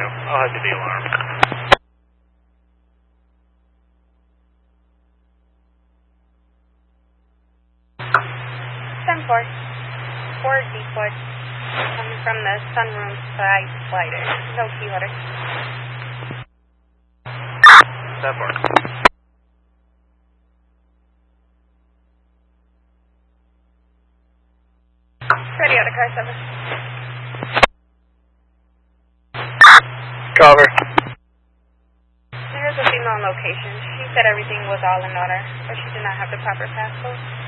I'll have to the alarm. 10-4. 4 Deepwood. Coming from the sunroom side slider. No key letter. 10-4. Ready out of car 7. Cover. There's a female location. She said everything was all in order, but she did not have the proper passcode.